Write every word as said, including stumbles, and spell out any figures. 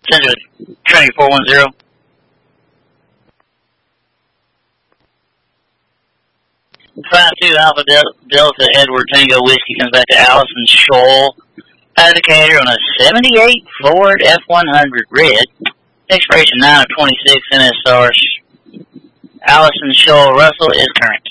Center Trinity four one zero. five two Alpha Del- Delta Edward Tango Whiskey comes back to Allison Scholl, indicator on a seventy-eight Ford F one hundred red, expiration nine of twenty-six N S R. Allison Scholl Russell is current.